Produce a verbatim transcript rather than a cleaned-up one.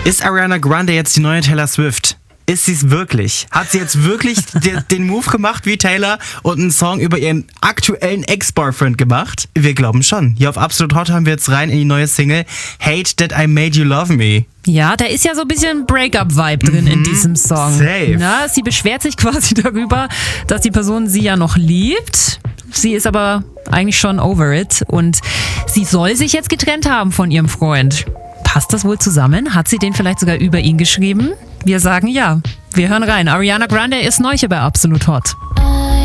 Ist Ariana Grande jetzt die neue Taylor Swift? Ist sie es wirklich? Hat sie jetzt wirklich de- den Move gemacht wie Taylor und einen Song über ihren aktuellen Ex-Boyfriend gemacht? Wir glauben schon. Hier auf Absolut Hot haben wir jetzt rein in die neue Single Hate That I Made You Love Me. Ja, da ist ja so ein bisschen Breakup-Vibe drin mhm, in diesem Song. Safe. Na, sie beschwert sich quasi darüber, dass die Person sie ja noch liebt. Sie ist aber eigentlich schon over it und sie soll sich jetzt getrennt haben von ihrem Freund. Passt das wohl zusammen? Hat sie den vielleicht sogar über ihn geschrieben? Wir sagen ja. Wir hören rein. Ariana Grande ist neu hier bei Absolut Hot.